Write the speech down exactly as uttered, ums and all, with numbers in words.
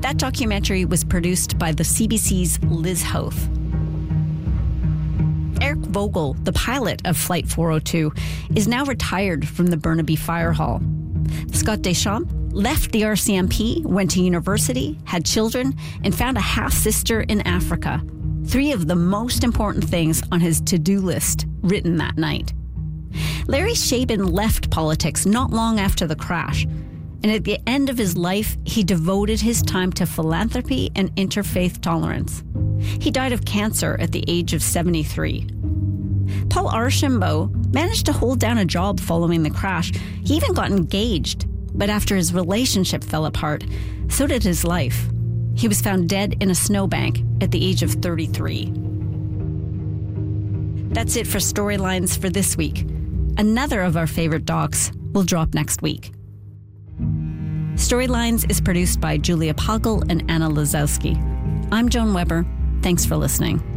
That documentary was produced by the C B C's Liz Hoth. Eric Vogel, the pilot of Flight four oh two, is now retired from the Burnaby Fire Hall. Scott Deschamps left the R C M P, went to university, had children, and found a half-sister in Africa. Three of the most important things on his to-do list written that night. Larry Shaben left politics not long after the crash, and at the end of his life, he devoted his time to philanthropy and interfaith tolerance. He died of cancer at the age of seventy-three. Paul Archambault managed to hold down a job following the crash. He even got engaged, but after his relationship fell apart, so did his life. He was found dead in a snowbank at the age of thirty-three. That's it for Storylines for this week. Another of our favorite docs will drop next week. Storylines is produced by Julia Poggle and Anna Lazowski. I'm Joan Weber. Thanks for listening.